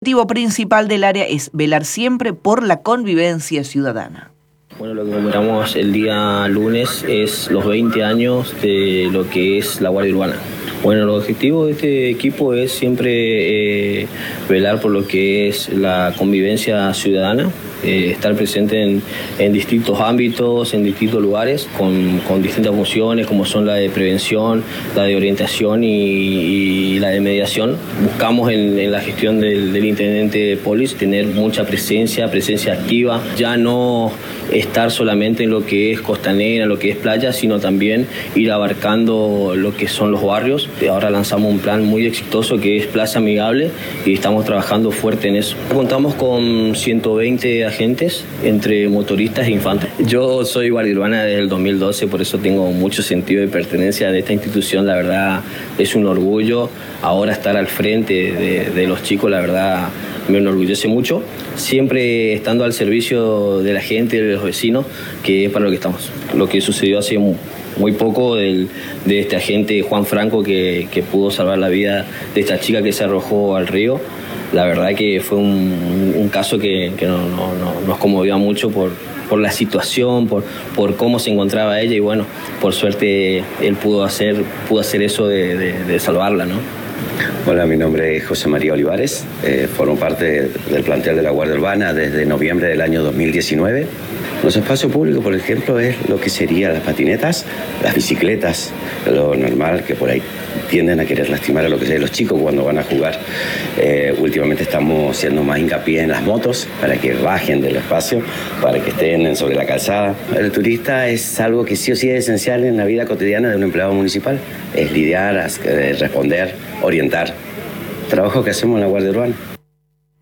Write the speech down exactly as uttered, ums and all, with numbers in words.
objetivo principal del área es velar siempre por la convivencia ciudadana. Bueno, lo que conmemoramos el día lunes es los veinte años de lo que es la Guardia Urbana. Bueno, el objetivo de este equipo es siempre eh, velar por lo que es la convivencia ciudadana, eh, estar presente en, en distintos ámbitos, en distintos lugares, con, con distintas funciones como son la de prevención, la de orientación y, y la de mediación. Buscamos en, en la gestión del, del intendente Polis tener mucha presencia, presencia activa, ya no estar solamente en lo que es costanera, en lo que es playa, sino también ir abarcando lo que son los barrios. Ahora lanzamos un plan muy exitoso que es Plaza Amigable y estamos trabajando fuerte en eso. Contamos con ciento veinte agentes entre motoristas e infantes. Yo soy guardia urbana desde el dos mil doce, por eso tengo mucho sentido de pertenencia de esta institución. La verdad es un orgullo ahora estar al frente de, de los chicos, la verdad me enorgullece mucho, siempre estando al servicio de la gente, de los vecinos, que es para lo que estamos. Lo que sucedió hace muy, muy poco del, de este agente Juan Franco que, que pudo salvar la vida de esta chica que se arrojó al río, la verdad que fue un, un caso que, que no, no, no, nos conmovió mucho por, por la situación, por, por cómo se encontraba ella y bueno, por suerte él pudo hacer, pudo hacer eso de, de, de salvarla, ¿no? Hola, mi nombre es José María Olivares, eh, formo parte del plantel de la Guardia Urbana desde noviembre del año dos mil diecinueve. Nuestro espacio público, por ejemplo, es lo que serían las patinetas, las bicicletas, lo normal que por ahí tienden a querer lastimar a lo que sea los chicos cuando van a jugar. Eh, últimamente estamos haciendo más hincapié en las motos para que bajen del espacio, para que estén sobre la calzada. El turista es algo que sí o sí es esencial en la vida cotidiana de un empleado municipal, es lidiar, responder, orientar. Trabajo que hacemos en la Guardia Urbana.